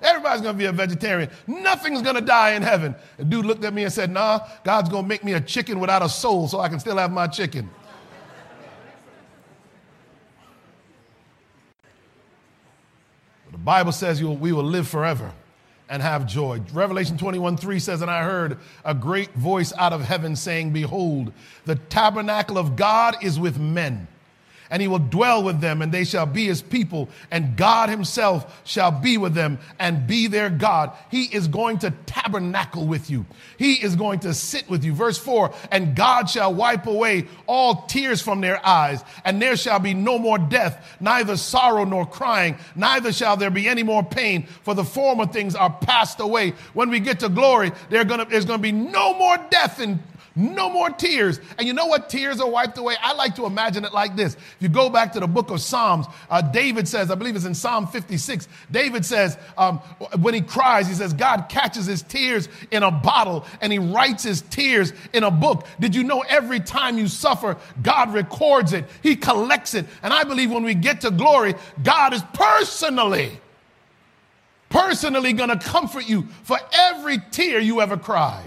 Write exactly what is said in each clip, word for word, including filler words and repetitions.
Everybody's going to be a vegetarian. Nothing's going to die in heaven. The dude looked at me and said, nah, God's going to make me a chicken without a soul so I can still have my chicken. The Bible says you will, we will live forever and have joy. Revelation twenty-one three says, and I heard a great voice out of heaven saying, behold, the tabernacle of God is with men, and he will dwell with them, and they shall be his people, and God himself shall be with them and be their God. He is going to tabernacle with you. He is going to sit with you. Verse four, and God shall wipe away all tears from their eyes, and there shall be no more death, neither sorrow nor crying, neither shall there be any more pain, for the former things are passed away. When we get to glory, there's going to, there's going to be no more death and no more tears. And you know what? Tears are wiped away. I like to imagine it like this. If you go back to the book of Psalms, uh, David says, I believe it's in Psalm fifty-six, David says, um, when he cries, he says, God catches his tears in a bottle and he writes his tears in a book. Did you know every time you suffer, God records it. He collects it. And I believe when we get to glory, God is personally, personally going to comfort you for every tear you ever cried.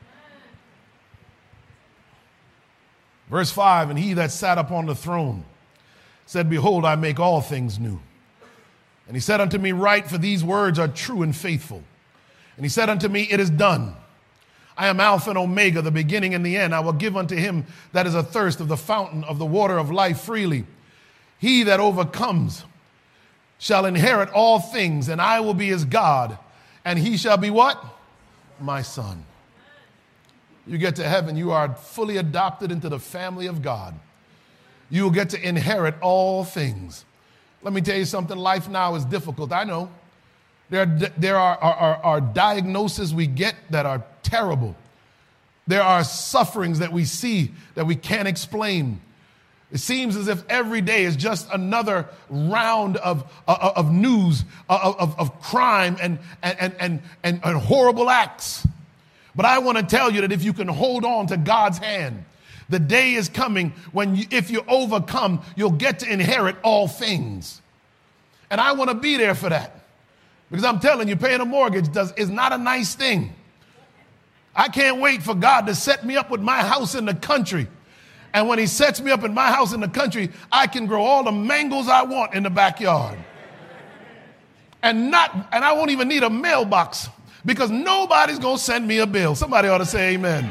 Verse five, and he that sat upon the throne said, behold, I make all things new. And he said unto me, write, for these words are true and faithful. And he said unto me, it is done. I am Alpha and Omega, the beginning and the end. I will give unto him that is athirst of the fountain of the water of life freely. He that overcomes shall inherit all things, and I will be his God, and he shall be what? My son. You get to heaven, you are fully adopted into the family of God. You will get to inherit all things. Let me tell you something, life now is difficult. I know. There are, there are, are, are diagnoses we get that are terrible. There are sufferings that we see that we can't explain. It seems as if every day is just another round of, of, of news, of, of, of crime and, and, and, and, and horrible acts. But I want to tell you that if you can hold on to God's hand, the day is coming when you, if you overcome, you'll get to inherit all things. And I want to be there for that. Because I'm telling you, paying a mortgage does, is not a nice thing. I can't wait for God to set me up with my house in the country. And when he sets me up in my house in the country, I can grow all the mangoes I want in the backyard. And not, and I won't even need a mailbox. Because nobody's going to send me a bill. Somebody ought to say amen.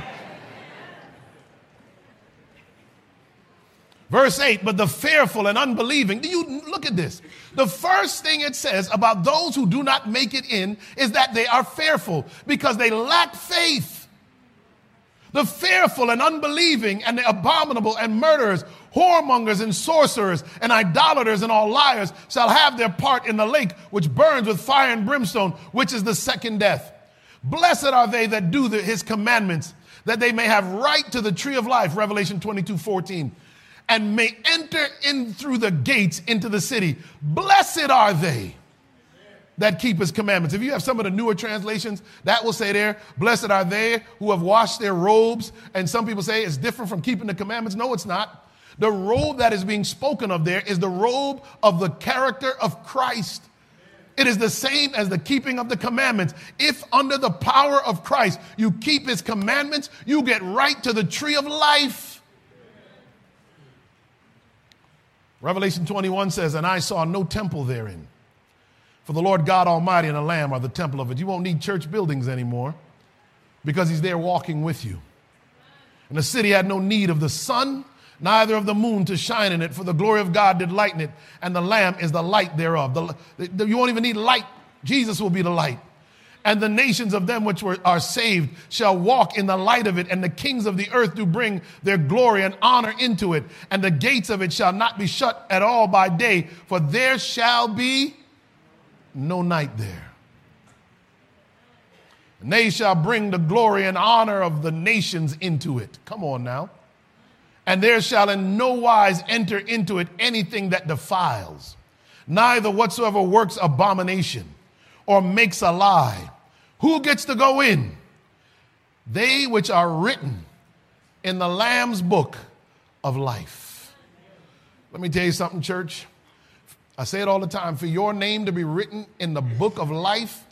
Verse eight, but the fearful and unbelieving. Do you look at this? The first thing it says about those who do not make it in is that they are fearful because they lack faith. The fearful and unbelieving and the abominable and murderers, whoremongers and sorcerers and idolaters and all liars shall have their part in the lake which burns with fire and brimstone, which is the second death. Blessed are they that do the, his commandments, that they may have right to the tree of life, Revelation twenty-two fourteen, and may enter in through the gates into the city. Blessed are they that keep his commandments. If you have some of the newer translations, that will say there, blessed are they who have washed their robes. And some people say it's different from keeping the commandments. No, it's not. The robe that is being spoken of there is the robe of the character of Christ. It is the same as the keeping of the commandments. If under the power of Christ you keep his commandments, you get right to the tree of life. Revelation twenty-one says, and I saw no temple therein. For the Lord God Almighty and the Lamb are the temple of it. You won't need church buildings anymore because he's there walking with you. And the city had no need of the sun, neither of the moon to shine in it, for the glory of God did lighten it, and the Lamb is the light thereof. The, the, you won't even need light. Jesus will be the light. And the nations of them which were, are saved shall walk in the light of it, and the kings of the earth do bring their glory and honor into it. And the gates of it shall not be shut at all by day, for there shall be no night there. And they shall bring the glory and honor of the nations into it. Come on now. And there shall in no wise enter into it anything that defiles, neither whatsoever works abomination or makes a lie. Who gets to go in? They which are written in the Lamb's book of life. Let me tell you something, church. I say it all the time. For your name to be written in the book of life,